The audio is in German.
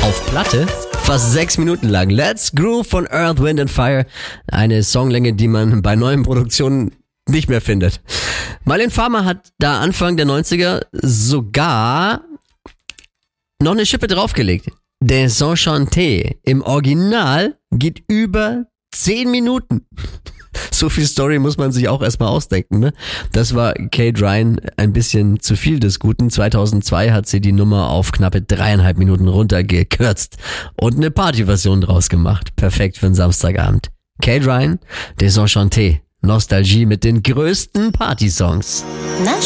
auf Platte. Fast 6 Minuten lang. Let's Groove von Earth, Wind and Fire. Eine Songlänge, die man bei neuen Produktionen nicht mehr findet. Mylène Farmer hat da Anfang der 90er sogar noch eine Schippe draufgelegt. Desenchanté im Original geht über 10 Minuten. So viel Story muss man sich auch erstmal ausdenken, ne? Das war Kate Ryan ein bisschen zu viel des Guten. 2002 hat sie die Nummer auf knappe 3,5 Minuten runtergekürzt und eine Partyversion draus gemacht. Perfekt für einen Samstagabend. Kate Ryan, Desenchanté, Nostalgie mit den größten Partysongs. Na